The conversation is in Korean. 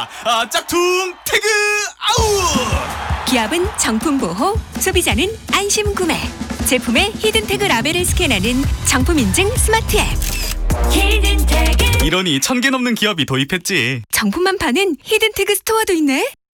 짝퉁 태그 아웃. 기업은 정품 보호, 소비자는 안심 구매. 제품의 히든 태그 라벨을 스캔하는 정품 인증 스마트 앱. 히든 태그. 이러니 1000개 넘는 기업이 도입했지. 정품만 파는 히든 태그 스토어도 있네.